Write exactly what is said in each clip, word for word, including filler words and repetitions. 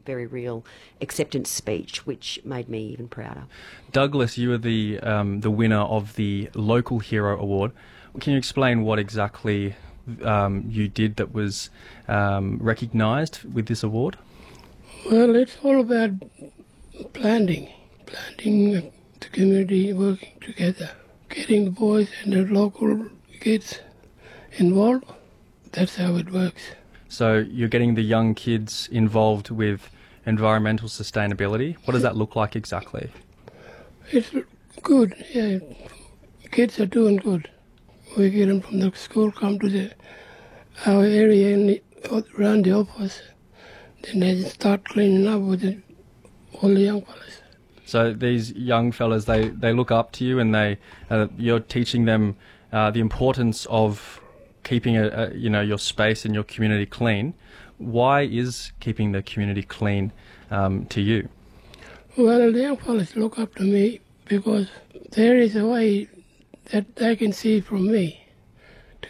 very real acceptance speech, which made me even prouder. Douglas, you are the um, the winner of the Local Hero Award. Can you explain what exactly um, you did that was um, recognised with this award? Well, it's all about planting, planting the community, working together, getting the boys and the local kids involved. That's how it works. So you're getting the young kids involved with environmental sustainability. What does that look like exactly? It's good, yeah. Kids are doing good. We get them from the school, come to the our area and around the office. Then they start cleaning up with the, all the young fellas. So these young fellas, they, they look up to you, and they uh, you're teaching them uh, the importance of keeping a, a you know your space and your community clean. Why is keeping the community clean um, to you? Well, the young fellas look up to me because there is a way that they can see from me. To,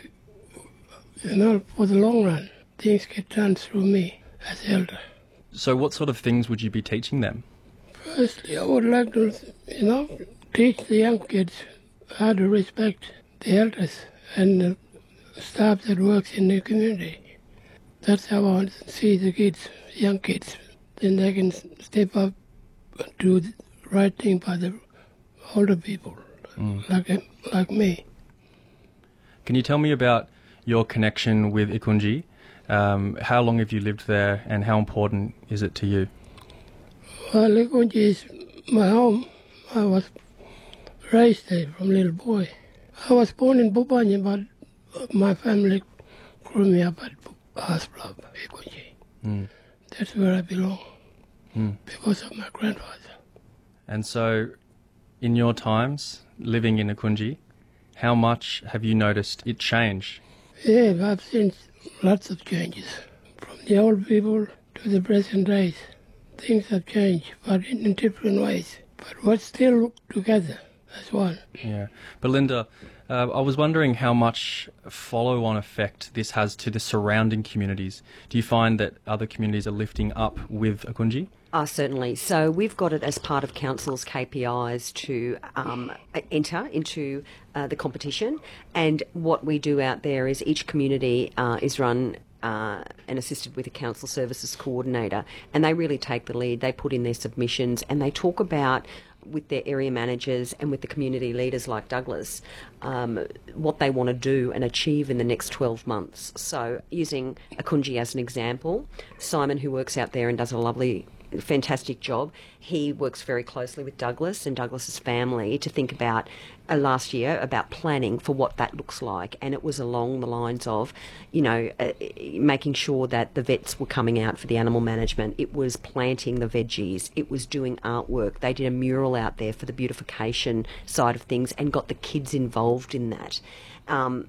you know, for the long run, things get done through me as elder. So what sort of things would you be teaching them? Firstly, I would like to, you know, teach the young kids how to respect the elders and the staff that works in the community. That's how I want to see the kids, young kids. Then they can step up and do the right thing by the older people, mm. like like me. Can you tell me about your connection with Ikungi? Um, how long have you lived there, and how important is it to you? Well, Ikungi is my home. I was raised there from little boy. I was born in Bupanya, but my family grew me up at Asplab, Ikungi. Mm. That's where I belong, mm. because of my grandfather. And so, in your times living in Ikungi, how much have you noticed it change? Yeah, I've seen lots of changes. From the old people to the present days, things have changed, but in, in different ways. But we're still together as one. Yeah. Belinda, uh, I was wondering how much follow-on effect this has to the surrounding communities. Do you find that other communities are lifting up with Ikungi? Uh, certainly. So we've got it as part of Council's K P Is to um, enter into uh, the competition. And what we do out there is each community uh, is run uh, and assisted with a council services coordinator. And they really take the lead. They put in their submissions and they talk about, with their area managers and with the community leaders like Douglas, um, what they want to do and achieve in the next twelve months. So using Ikungi as an example, Simon, who works out there and does a lovely fantastic job. He works very closely with Douglas and Douglas's family to think about uh, last year about planning for what that looks like, and it was along the lines of, you know, uh, making sure that the vets were coming out for the animal management. It was planting the veggies. It was doing artwork. They did a mural out there for the beautification side of things and got the kids involved in that. Um,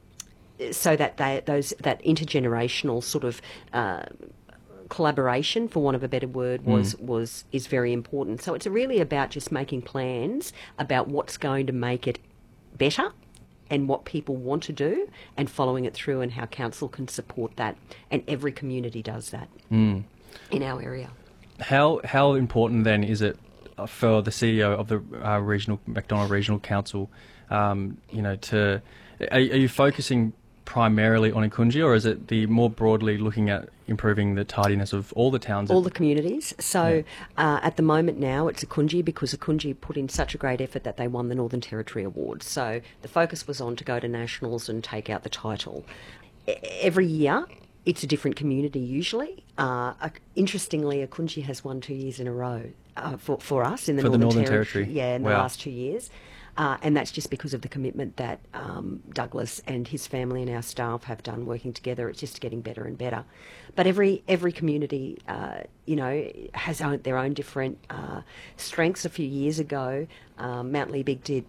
so that they, those that intergenerational sort of uh, collaboration, for want of a better word, was, mm. was is very important. So it's really about just making plans about what's going to make it better and what people want to do and following it through, and how council can support that. And every community does that mm. in our area. How how important then is it for the C E O of the uh, regional Macdonald Regional Council, um, you know, to are, are you focusing primarily on Ikungi, or is it the more broadly looking at improving the tidiness of all the towns? All the communities. So yeah. uh, at the moment now it's Ikungi, because Ikungi put in such a great effort that they won the Northern Territory Award. So the focus was on to go to nationals and take out the title. E- every year it's a different community usually. Uh, uh, interestingly, Ikungi has won two years in a row uh, for, for us in the, for Northern, the Northern Territory. Territory. Yeah, in wow. the last two years. Uh, and that's just because of the commitment that um, Douglas and his family and our staff have done working together. It's just getting better and better. But every every community, uh, you know, has own, their own different uh, strengths. A few years ago, um, Mount Liebig did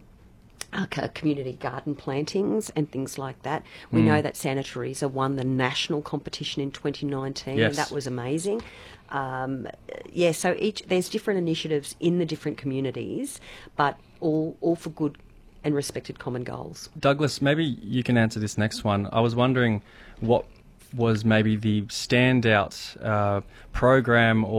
uh, community garden plantings and things like that. We mm. know that Santa Teresa won the national competition in twenty nineteen, yes. and that was amazing. Um, yeah, so each there's different initiatives in the different communities, but all all for good and respected common goals. Douglas, maybe you can answer this next one. I was wondering what was maybe the standout uh, program or